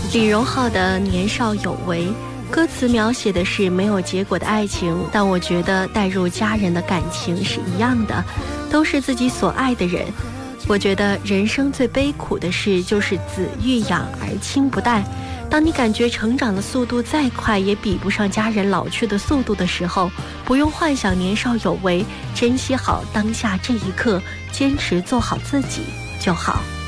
李荣浩的年少有为，歌词描写的是没有结果的爱情，但我觉得带入家人的感情是一样的，都是自己所爱的人。我觉得人生最悲苦的事就是子欲养而亲不待。当你感觉成长的速度再快也比不上家人老去的速度的时候，不用幻想年少有为，珍惜好当下这一刻，坚持做好自己就好。